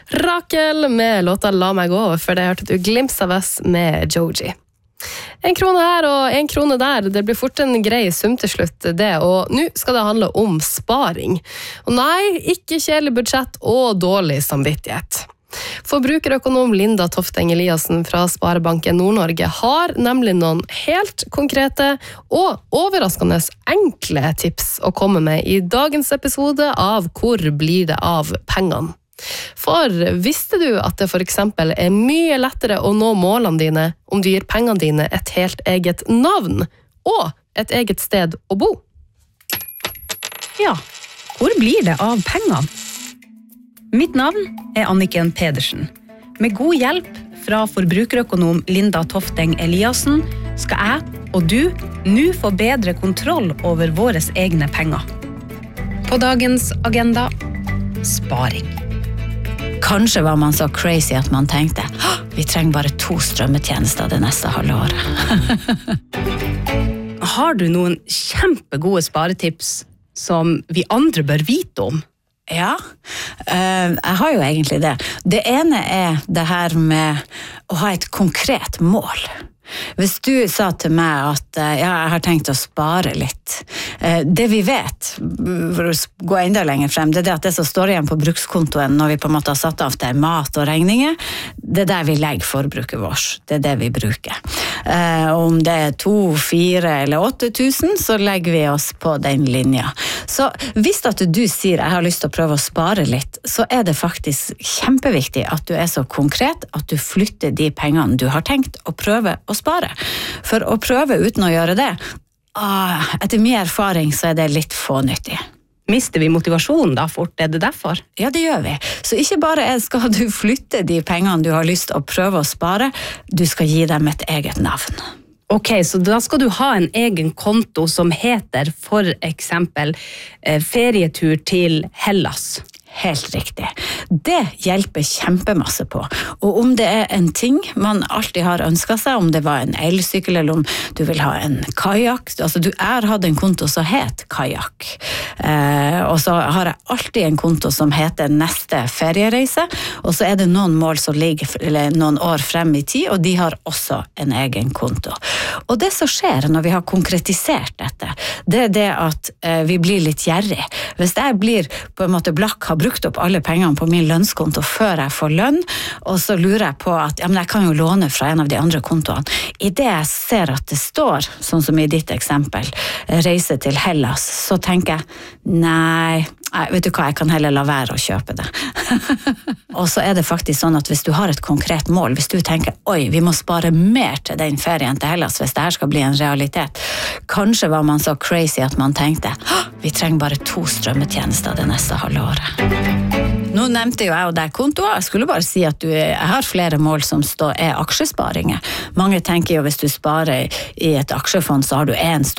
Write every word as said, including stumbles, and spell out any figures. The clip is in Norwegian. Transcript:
Rakel med låta La meg gå, for det hørte du Glimpse av oss med Joji. En krone her og en krone der, det blir fort en grei sum til slutt det, og nå skal det handle om sparing. Og nei, ikke kjedelig budsjett og dårlig samvittighet. Forbrukerøkonom Linda Tofteng Eliassen fra Sparebanken Nord-Norge har nemlig noen helt konkrete og overraskende enkle tips å komme med i dagens episode av Hvor blir det av pengene? For visste du at det for eksempel er mye lettere å nå målene dine om du gir pengene dine et helt eget navn og et eget sted å bo? Ja, hvor blir det av pengene? Mitt navn er Anniken Pedersen. Med god hjelp fra forbrukerøkonom Linda Tofteng Eliassen skal jeg og du nå få bedre kontroll over våre egne penger. På dagens agenda, sparing. Kanskje var man så crazy at man tenkte vi trenger bare to strømmetjenester det neste halve året. Har du noen kjempegode sparetips som vi andre bør vite om? Ja, jeg har jo egentlig det. Det ene er det her med å ha et konkret mål. Hvis du sa til meg at ja, jeg har tenkt å spare litt, det vi vet, for å gå enda lenger frem, det er det at det som står igjen på brukskontoen når vi på en måte har satt av til mat og regninger, det er der vi legger forbruket vårt, det er det vi bruker. Om det er to, fire eller åtte tusen, så legger vi oss på den linja. Så hvis at du sier jeg har lyst til å prøve å spare litt, så er det faktisk kjempeviktig at du er så konkret at du flytter de pengene du har tenkt å prøve å spare. For å prøve uten å gjøre det, ah, etter min erfaring så er det litt fånyttig. Mister vi motivasjonen da fort, er det derfor? Ja, det gjør vi. Så ikke bare skal du flytte de pengene du har lyst til å prøve å spare, du skal gi dem et eget navn. Ok, så da skal du ha en egen konto som heter for eksempel eh, ferietur til Hellas. Helt riktig. Det hjelper kjempemasse på. Og om det er en ting man alltid har ønsket seg, om det var en elsykkel eller om du vil ha en kajak, altså du er hatt en konto som het kajak. Eh, og så har jeg alltid en konto som heter neste feriereise, og så er det noen mål som ligger eller noen år frem i tid, og de har også en egen konto. Og det som skjer når vi har konkretisert dette, det er det at eh, vi blir litt gjerrig. Hvis jeg blir på en måte blakk, har brukt opp alle pengene på min lønnskonto før jeg får lønn, og så lurer jeg på at ja, men jeg kan jo låne fra en av de andre kontoene. I det jeg ser at det står, sånn som i ditt eksempel, reise til Hellas, så tenker jeg, nei, vet du hva, jeg kan heller la være å kjøpe det. Og så er det faktisk sånn at hvis du har et konkret mål, hvis du tenker, oi, vi må spare mer til den ferien til Hellas, hvis det her skal bli en realitet. Kanskje var man så crazy at man tenkte, vi trenger bare to strømmetjenester det neste halve året. Nå nevnte jo jeg og deg kontoer. Jeg skulle bare si at du er, jeg har flere mål som står, er aksjesparinger. Mange tenker jo hvis du sparer i et aksjefond, så har du en stor